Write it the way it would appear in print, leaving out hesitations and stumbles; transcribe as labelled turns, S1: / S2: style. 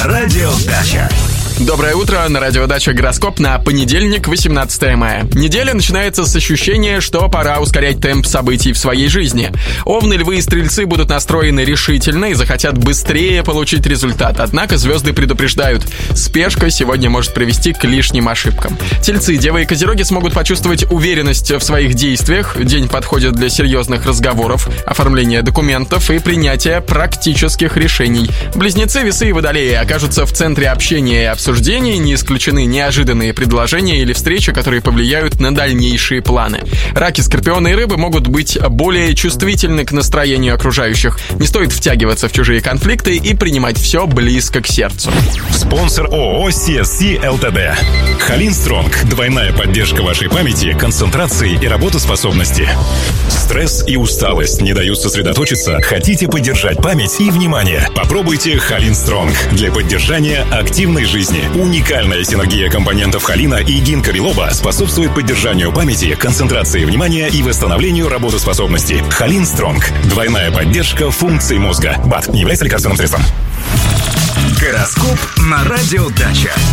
S1: на Радио Дача.
S2: Доброе утро, на Радио Дача гороскоп на понедельник, 18 мая. Неделя начинается с ощущения, что пора ускорять темп событий в своей жизни. Овны, львы и стрельцы будут настроены решительно и захотят быстрее получить результат. Однако звезды предупреждают, спешка сегодня может привести к лишним ошибкам. Тельцы, девы и козероги смогут почувствовать уверенность в своих действиях. День подходит для серьезных разговоров, оформления документов и принятия практических решений. Близнецы, весы и водолеи окажутся в центре общения и обсуждений, не исключены неожиданные предложения или встречи, которые повлияют на дальнейшие планы. Раки, скорпионы и рыбы могут быть более чувствительны к настроению окружающих. Не стоит втягиваться в чужие конфликты и принимать все близко к сердцу.
S1: Спонсор ООО CSC ЛТД. Халин Стронг. Двойная поддержка вашей памяти, концентрации и работоспособности. Стресс и усталость не дают сосредоточиться? Хотите поддержать память и внимание? Попробуйте Халин Стронг для поддержания активной жизни. Уникальная синергия компонентов холина и гинка билоба способствует поддержанию памяти, концентрации внимания и восстановлению работоспособности. Халин Стронг. Двойная поддержка функций мозга. БАД не является лекарственным средством.
S3: Гороскоп на Радио Дача.